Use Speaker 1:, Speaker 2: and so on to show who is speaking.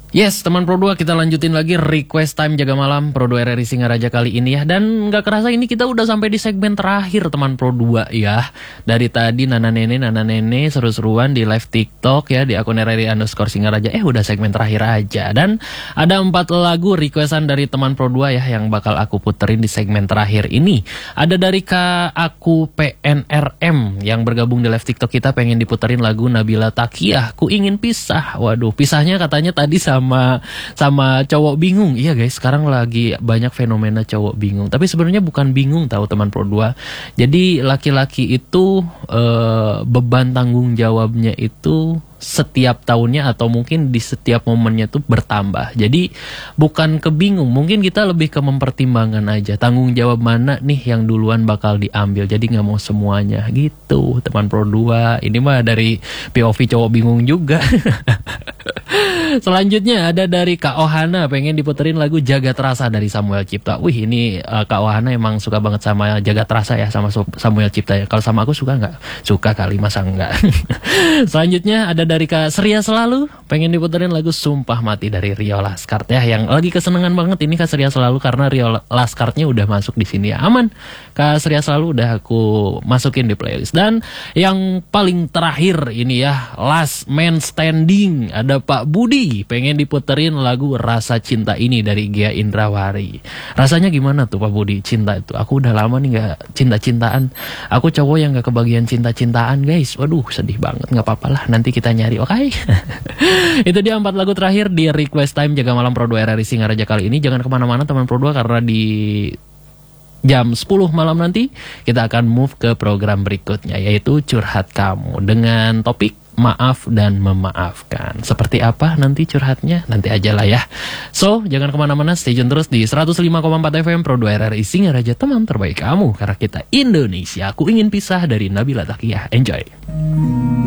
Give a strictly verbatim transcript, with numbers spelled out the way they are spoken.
Speaker 1: Yes, teman Pro dua, kita lanjutin lagi request time jaga malam Pro dua R R I Singaraja kali ini ya. Dan gak kerasa ini kita udah sampai di segmen terakhir teman Pro dua ya. Dari tadi Nana Nene, Nana Nene seru-seruan di live TikTok ya, di akun R R I underscore Singaraja. Eh udah segmen terakhir aja. Dan ada empat lagu requestan dari teman Pro dua ya, yang bakal aku puterin di segmen terakhir ini. Ada dari Kak Aku P N R M yang bergabung di live TikTok kita, pengen diputerin lagu Nabila Takiyah, Ku Ingin Pisah. Waduh, pisahnya katanya tadi sama sama sama cowok bingung. Iya guys, sekarang lagi banyak fenomena cowok bingung. Tapi sebenarnya bukan bingung tahu teman Pro dua. Jadi laki-laki itu e, beban tanggung jawabnya itu setiap tahunnya atau mungkin di setiap momennya tuh bertambah. Jadi bukan kebingung, mungkin kita lebih ke mempertimbangkan aja tanggung jawab mana nih yang duluan bakal diambil. Jadi nggak mau semuanya gitu teman Pro dua. Ini mah dari P O V cowok bingung juga. Selanjutnya ada dari Kak Ohana, pengen diputerin lagu Jagat Rasa dari Samuel Cipta. Wih, ini uh, Kak Ohana emang suka banget sama Jagat Rasa ya, sama Samuel Cipta ya. Kalau sama aku suka nggak? Suka kali, masa enggak? Selanjutnya ada dari Kak Seria Selalu, pengen diputerin lagu Sumpah Mati dari Rio Laskart ya, yang lagi kesenangan banget ini Kak Seria Selalu karena Rio Laskartnya udah masuk di sini ya. Aman, Kak Seria Selalu udah aku masukin di playlist. Dan yang paling terakhir ini ya, Last Man Standing, ada Pak Budi, pengen diputerin lagu Rasa Cinta Ini dari Gia Indrawari. Rasanya gimana tuh Pak Budi, cinta itu? Aku udah lama nih gak cinta-cintaan. Aku cowok yang gak kebagian cinta-cintaan guys. Waduh, sedih banget. Gak apa-apa lah, nanti kita nyari, oke? Okay? Itu dia empat lagu terakhir di request time jaga malam Pro dua R R I Singaraja kali ini. Jangan kemana-mana teman Pro dua, karena di jam sepuluh malam nanti kita akan move ke program berikutnya, yaitu Curhat Kamu dengan topik maaf dan memaafkan. Seperti apa nanti curhatnya? Nanti aja lah ya. So, jangan kemana-mana, stay tune terus di seratus lima koma empat F M Pro dua R R I Singaraja, teman terbaik kamu. Karena kita Indonesia. Aku Ingin Pisah dari Nabila Takiyah. Enjoy.